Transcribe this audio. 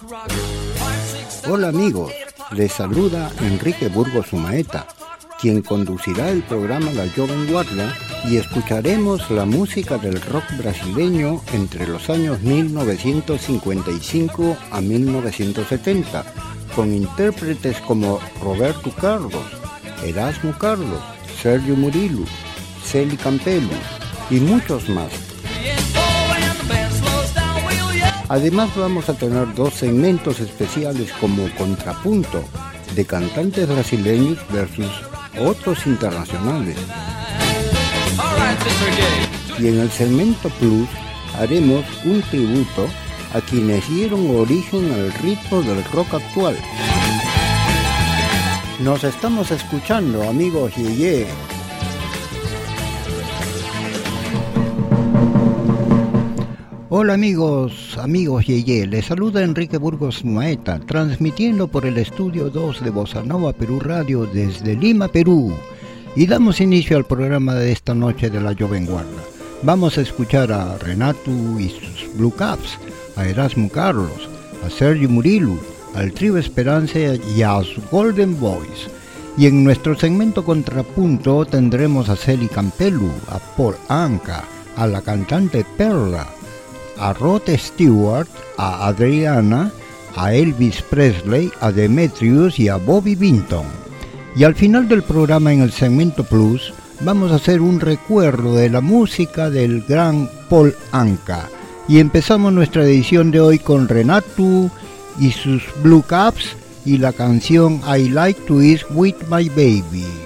Hola amigos, les saluda Enrique Burgos Sumaeta, quien conducirá el programa La Joven Guarda y escucharemos la música del rock brasileño entre los años 1955 a 1970, con intérpretes como Roberto Carlos, Erasmo Carlos, Sergio Murillo, Celi Campelo y muchos más. Además vamos a tener dos segmentos especiales como Contrapunto, de cantantes brasileños versus otros internacionales. Y en el segmento Plus haremos un tributo a quienes dieron origen al ritmo del rock actual. Nos estamos escuchando, amigos Yeye. Hola amigos Yeye, les saluda Enrique Burgos Maeta, transmitiendo por el estudio 2 de Bossa Nova Perú Radio desde Lima, Perú. Y damos inicio al programa de esta noche de La Joven Guarda. Vamos a escuchar a Renato y sus Blue Caps, a Erasmo Carlos, a Sergio Murillo, al Trío Esperanza y a los Golden Boys. Y en nuestro segmento Contrapunto tendremos a Celi Campelo, a Paul Anka, a la cantante Perla, a Rod Stewart, a Adriana, a Elvis Presley, a Demetrius y a Bobby Vinton. Y al final del programa, en el segmento Plus, vamos a hacer un recuerdo de la música del gran Paul Anka. Y empezamos nuestra edición de hoy con Renato y sus Blue Caps y la canción I Like to Eat With My Baby.